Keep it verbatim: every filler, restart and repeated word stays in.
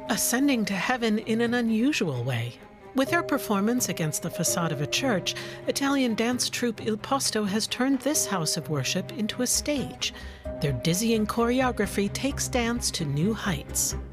ascending to heaven in an unusual way. With their performance against the facade of a church, Italian dance troupe Il Posto has turned this house of worship into a stage. Their dizzying choreography takes dance to new heights.